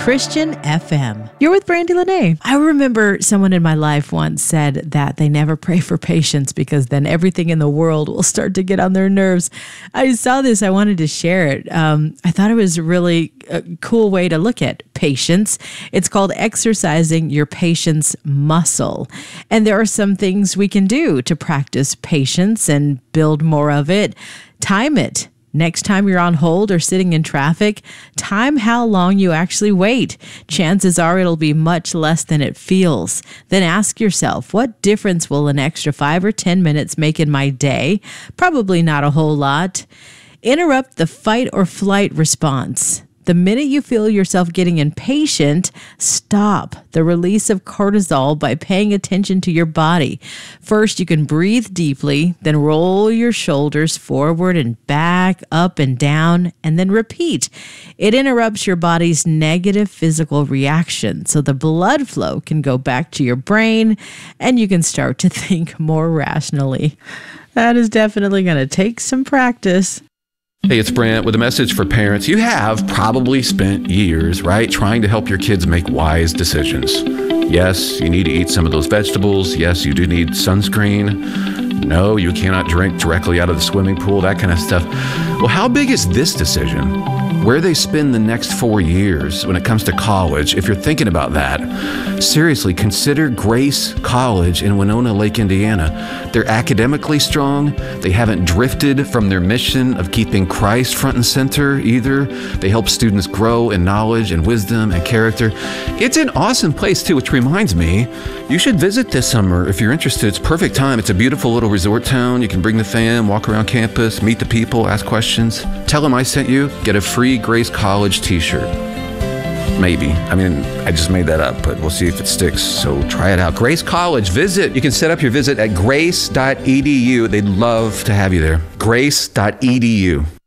Christian FM. You're with Brandy Lene. I remember someone in my life once said that they never pray for patience because then everything in the world will start to get on their nerves. I saw this. I wanted to share it. I thought it was really a cool way to look at patience. It's called exercising your patience muscle. And there are some things we can do to practice patience and build more of it. Time it. Next time you're on hold or sitting in traffic, time how long you actually wait. Chances are it'll be much less than it feels. Then ask yourself, what difference will an extra 5 or 10 minutes make in my day? Probably not a whole lot. Interrupt the fight or flight response. The minute you feel yourself getting impatient, stop the release of cortisol by paying attention to your body. First, you can breathe deeply, then roll your shoulders forward and back, up and down, and then repeat. It interrupts your body's negative physical reaction, so the blood flow can go back to your brain, and you can start to think more rationally. That is definitely going to take some practice. Hey, it's Brent with a message for parents. You have probably spent years, right, trying to help your kids make wise decisions. Yes, you need to eat some of those vegetables. Yes, you do need sunscreen. No, you cannot drink directly out of the swimming pool, that kind of stuff. Well, how big is this decision? Where they spend the next 4 years when it comes to college, if you're thinking about that, seriously, consider Grace College in Winona Lake, Indiana. They're academically strong. They haven't drifted from their mission of keeping Christ front and center either. They help students grow in knowledge and wisdom and character. It's an awesome place too, which reminds me, you should visit this summer if you're interested. It's perfect time. It's a beautiful little resort town. You can bring the fam, walk around campus, meet the people, ask questions. Tell them I sent you. Get a free Grace College t-shirt. Maybe. I mean, I just made that up, but we'll see if it sticks. So try it out. Grace College, visit. You can set up your visit at grace.edu. They'd love to have you there. Grace.edu.